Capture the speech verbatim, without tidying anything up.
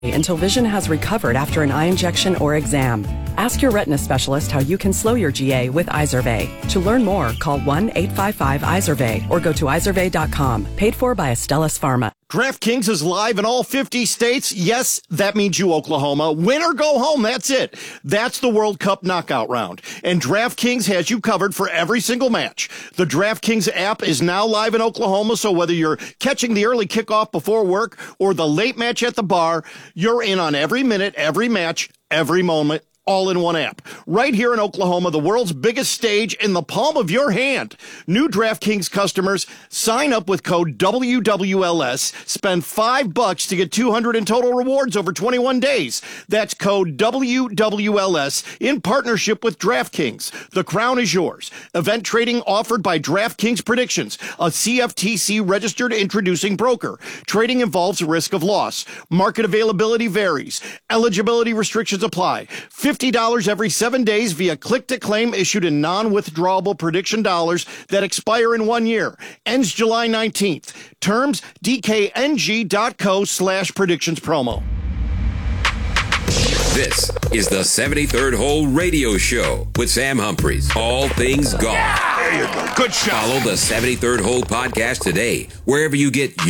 until vision has recovered after an eye injection or exam. Ask your retina specialist how you can slow your G A with Izervay. To learn more, call one eight five five Izervay or go to izervay dot com. Paid for by Astellas Pharma. DraftKings is live in all fifty states. Yes, that means you, Oklahoma. Win or go home, that's it. That's the World Cup knockout round. And DraftKings has you covered for every single match. The DraftKings app is now live in Oklahoma, so whether you're catching the early kickoff before work or the late match at the bar, you're in on every minute, every match, every moment. All in one app. Right here in Oklahoma, the world's biggest stage in the palm of your hand. New DraftKings customers sign up with code W W L S. Spend five bucks to get two hundred in total rewards over twenty-one days. That's code W W L S in partnership with DraftKings. The crown is yours. Event trading offered by DraftKings Predictions, a C F T C registered introducing broker. Trading involves risk of loss. Market availability varies. Eligibility restrictions apply. fifty dollars every seven days via click-to-claim issued in non-withdrawable prediction dollars that expire in one year. Ends July nineteenth. Terms, D K N G dot co slash predictions promo. This is the seventy-third Hole Radio Show with Sam Humphries. All things golf. There you go. Good shot. Follow the seventy-third Hole podcast today, wherever you get